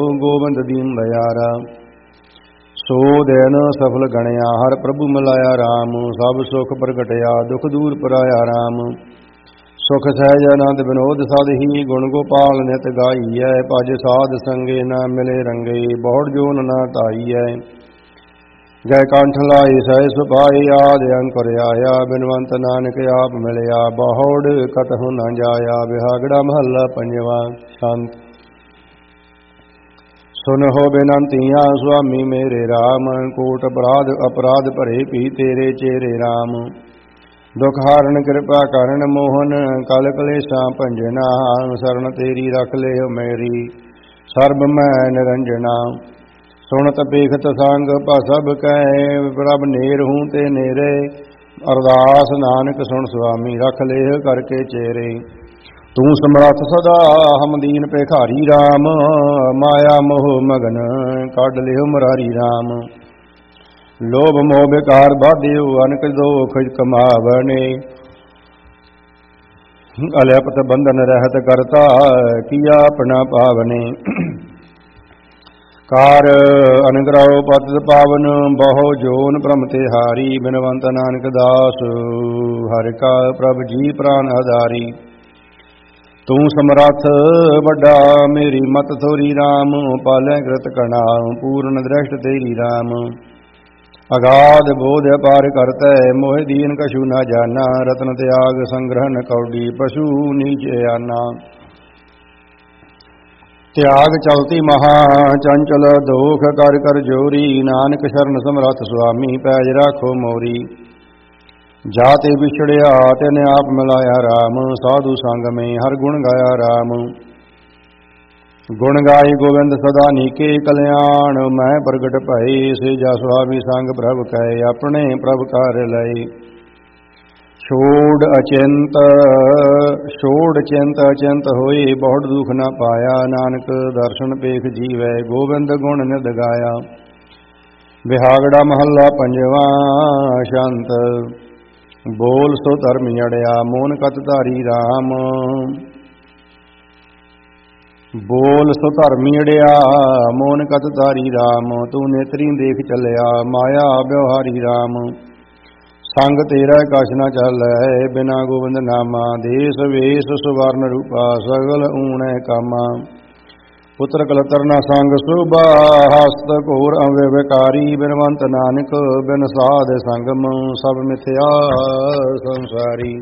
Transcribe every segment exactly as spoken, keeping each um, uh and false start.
ਗੋਬਿੰਦ ਦੀਨ ਦਇਆਰਾ। ਸੋ ਦਿਨ ਸਫਲ ਗਣਿਆ ਹਰ ਪ੍ਰਭੂ ਮਿਲਾਇਆ ਰਾਮ। ਸਭ ਸੁਖ ਪ੍ਰਗਟਿਆ ਦੁਖ ਦੂਰ ਪਰਾਇਆ ਰਾਮ। ਸੁਖ ਸਹਿਜ ਆਨੰਦ ਵਿਨੋਦ ਸਾਧਹੀ ਗੁਣ ਗੋਪਾਲ ਨਿਤ ਗਾਈਐ। ਭਜ ਸਾਧ ਸੰਗੇ ਨਾ ਮਿਲੇ ਰੰਗੇ ਬਹੁੜ ਜੋਨ ਨਾ ਧਾਈਐ। ਜੈ ਕੰਠ ਲਾਏ ਸਹਿ ਸੁਭਾਏ ਆਦਿ ਅੰਕੁਰ ਆਇਆ। ਬਿਨਵੰਤ ਨਾਨਕ ਆਪ ਮਿਲਿਆ ਬਹੁੜ ਕਤਹੁ ਨਾ ਜਾਇਆ। ਬਿਹਾਗੜਾ ਮਹੱਲਾ ਪੰਜਵਾ। ਸ਼ਾਂਤ। ਸੁਨਹੁ ਬੇਨੰਤੀਆਂ ਸੁਆਮੀ ਮੇਰੇ ਰਾਮ। ਕੋਟ ਅਪਰਾਧ ਅਪਰਾਧ ਭਰੇ ਭੀ ਤੇਰੇ ਚੇਰੇ ਰਾਮ। ਦੁਖ ਹਾਰਨ ਕਿਰਪਾ ਕਰਨ ਮੋਹਨ ਕਲ ਕਲੇਸ਼ਾਂ ਭੰਜਨਾ। ਸਰਣ ਤੇਰੀ ਰਖ ਲਿਓ ਮੇਰੀ ਸਰਬ ਮੈਂ ਨਿਰੰਜਨਾ। ਸੁਣਤ ਪੇਖਤ ਸੰਗ ਭਸਬ ਕਹਿ ਪ੍ਰਭ ਨੇਰ ਹੂੰ ਤੇ ਨੇਰੇ। ਅਰਦਾਸ ਨਾਨਕ ਸੁਣ ਸੁਆਮੀ ਰਖ ਲੇਹ ਕਰਕੇ ਚੇਰੇ। ਤੂੰ ਸਮਰੱਥ ਸਦਾ ਹਮ ਦੀਨ ਭਿਖਾਰੀ ਰਾਮ। ਮਾਇਆ ਮੋਹ ਮਗਨ ਕੱਢ ਲਿਓ ਮੁਰਾਰੀ ਰਾਮ। ਲੋਭ ਮੋਹ ਬਿਕਾਰ ਬਾਧਿਓ ਅਨਕ ਦੋਖ ਕਮਾਵਣੇ। ਅਲਿਪਤ ਬੰਧਨ ਰਹਿਤ ਕਰਤਾ ਕੀਆ ਆਪਣਾ ਪਾਵਨੇ। ਕਾਰ ਅਨਗ੍ਰਹ ਪਤਿ ਪਾਵਨ ਬਹੁ ਜੋਨ ਭ੍ਰਮ ਤੇ ਹਾਰੀ। ਬਿਨਵੰਤ ਨਾਨਕ ਦਾਸ ਹਰਿ ਕਾ ਪ੍ਰਭ ਜੀ ਪ੍ਰਾਨ ਆਧਾਰੀ। ਤੂੰ ਸਮਰੱਥ ਵੱਡਾ ਮੇਰੀ ਮਤ ਥੋਰੀ ਰਾਮ। ਪਾਲੈ ਕ੍ਰਿਤ ਕਣਾ ਪੂਰਨ ਦ੍ਰਿਸ਼ਟ ਤੇਰੀ ਰਾਮ। ਅਗਾਧ ਬੋਧ ਅਪਾਰ ਕਰਤੈ ਮੋਹਿ ਦੀਨ ਕਛੂ ਨਾ ਜਾਨਾ। ਰਤਨ ਤਿਆਗ ਸੰਗ੍ਰਹਨ ਕੌਡੀ ਪਸ਼ੂ ਨੀਚ ਆਨਾ। ਤਿਆਗ ਚਲਤੀ ਮਹਾ ਚੰਚਲ ਦੋਖ ਕਰ ਕਰ ਜੋਰੀ। ਨਾਨਕ ਸ਼ਰਨ ਸਮਰੱਥ ਸੁਆਮੀ ਪੈਜ ਰਾਖੋ ਮੋਰੀ। ਜਾ ਤੇ ਵਿਛੜਿਆ ਤਿਨ ਆਪ ਮਿਲਾਇਆ ਰਾਮ। ਸਾਧੂ ਸੰਗ ਮੇ ਹਰ ਗੁਣ ਗਾਇਆ ਰਾਮ। ਗੁਣ ਗਾਈ ਗੋਬਿੰਦ ਸਦਾ ਨੀਕੇ ਕਲਿਆਣ। ਮੈਂ ਪ੍ਰਗਟ ਭਏ ਸੇ ਜਾ ਸੁਆਮੀ ਸੰਗ ਪ੍ਰਭ ਕੈ ਆਪਣੇ ਪ੍ਰਭ ਕਰ ਲਏ। ਛੋੜ ਅਚਿੰਤ ਛੋੜ ਚਿੰਤ ਅਚਿੰਤ ਹੋਏ ਬਹੁੜ ਦੁਖ ਨਾ ਪਾਇਆ। ਨਾਨਕ ਦਰਸ਼ਨ ਪੇਖ ਜੀਵੈ ਗੋਬਿੰਦ ਗੁਣ ਨਿਧ ਗਾਇਆ। ਬਿਹਾਗੜਾ ਮਹੱਲਾ ਪੰਜਵਾ। ਸ਼ਾਂਤ। ਬੋਲ ਸੋ ਧਰਮ ਅੜਿਆ ਮੋਨ ਕਤ ਧਾਰੀ ਰਾਮ। ਬੋਲ ਸੋ ਧਰਮ ਅੜਿਆ ਮੋਨ ਕਤ ਧਾਰੀ ਰਾਮ। ਤੂੰ ਨੇਤਰੀ ਦੇਖ ਚੱਲਿਆ ਮਾਇਆ ਵਿਵਹਾਰੀ ਰਾਮ। ਸੰਗ ਤੇਰਾ ਕਛ ਨਾ ਚੱਲੈ ਬਿਨਾ ਗੋਬਿੰਦ ਨਾਮਾ। ਦੇਸ ਵੇਸ ਸੁਵਰਨ ਰੂਪਾ ਸਗਲ ਊਣੈ ਕਾਮਾ। ਪੁੱਤਰ ਕਲਤਰ ਨਾ ਸੰਗ ਸੁਭਾ ਹਸਤ ਘੋਰ ਅਵਿਵਕਾਰੀ। ਬਿਨਵੰਤ ਨਾਨਕ ਬਿਨ ਸਾਧ ਸੰਗਮ ਸਭ ਮਿਥਿਆ ਸੰਸਾਰੀ।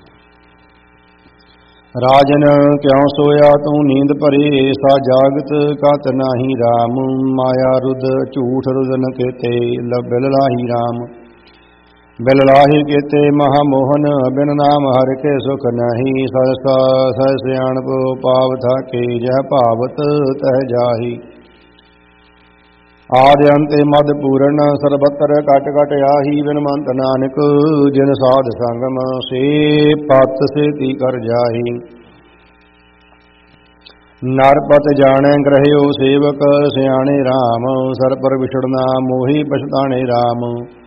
ਰਾਜਨ ਕਿਉ ਸੋਇਆ ਤੂੰ ਨੀਂਦ ਭਰੇ ਸਾ ਜਾਗਤ ਕਤ ਨਾਹੀ ਰਾਮ। ਮਾਇਆ ਰੁਧ ਝੂਠ ਰੁਦਨ ਕੇਤੇ ਬਿਲ ਲਾਹੀ ਰਾਮ। ਬਿਲ ਲਾਹੀ ਕੇਤੇ ਮਹਾ ਮੋਹਨ ਬਿਨ ਨਾਮ ਹਰਿ ਕੇ ਸੁਖ ਨਹੀਂ। ਸਹਸਾ ਸਹਿ ਸਿਆਣਪ ਪਾਵ ਥਾਕੇ ਜਹ ਭਾਵਤ ਤਹ ਜਾਹੀ। ਆਦਿ ਅੰਤੇ ਮਦ ਪੂਰਨ ਸਰਬਤਰ ਘਟ ਘਟ ਆਹੀ। ਬਿਨਵੰਤ ਨਾਨਕ ਜਿਨ ਸਾਧ ਸੰਗਮ ਸੇ ਪਤ ਸੇਤੀ ਕਰ ਜਾਹੀ। ਨਰਪਤ ਜਾਣੈ ਗ੍ਰਹਿਓ ਸੇਵਕ ਸਿਆਣੇ ਰਾਮ। ਸਰ ਪਰ ਵਿਛੜਨਾ ਮੋਹੀ ਪਛਤਾਣੇ ਰਾਮ।